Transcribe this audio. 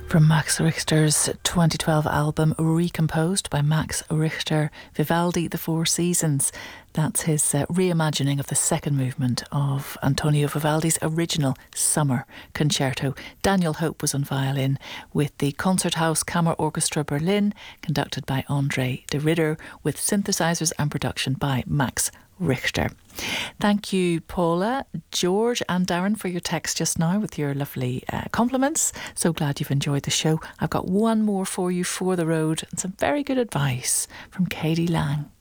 From Max Richter's 2012 album Recomposed by Max Richter, Vivaldi, The Four Seasons. That's his reimagining of the second movement of Antonio Vivaldi's original Summer Concerto. Daniel Hope was on violin with the Concerthaus Kammer Orchestra Berlin, conducted by André de Ridder, with synthesizers and production by Max Richter. Thank you, Paula, George and Darren, for your text just now with your lovely compliments. So glad you've enjoyed the show. I've got one more for you for the road and some very good advice from Katie Lang.